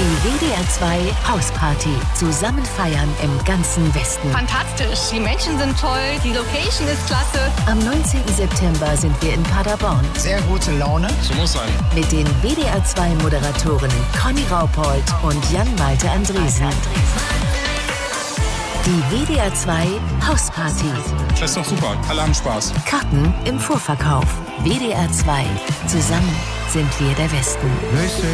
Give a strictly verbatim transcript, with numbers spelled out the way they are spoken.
Die W D R zwei Hausparty. Zusammen feiern im ganzen Westen. Fantastisch. Die Menschen sind toll. Die Location ist klasse. Am neunzehnten September sind wir in Paderborn. Sehr gute Laune. So muss sein. Mit den W D R zwei Moderatorinnen Conny Raupold und Jan-Malte Andresen. Die W D R zwei Hausparty. Das ist doch super. Alle haben Spaß. Karten im Vorverkauf. W D R zwei. Zusammen sind wir der Westen.